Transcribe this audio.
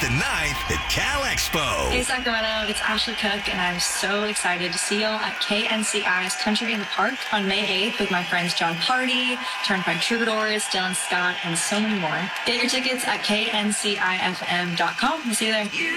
9th at Cal Expo. Hey Sacramento, it's Ashley Cook, and I'm so excited to see y'all at KNCI's Country in the Park on May 8th with my friends John Party, Turnpike Troubadours, Dylan Scott, and so many more. Get your tickets at kncifm.com. We'll see you there.